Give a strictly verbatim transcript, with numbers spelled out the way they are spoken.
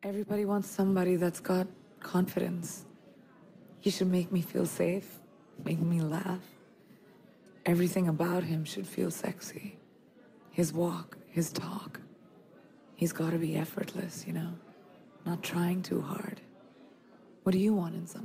Everybody wants somebody that's got confidence. He should make me feel safe, make me laugh. Everything about him should feel sexy. His walk, his talk. He's got to be effortless, you know? Not trying too hard. What do you want in somebody?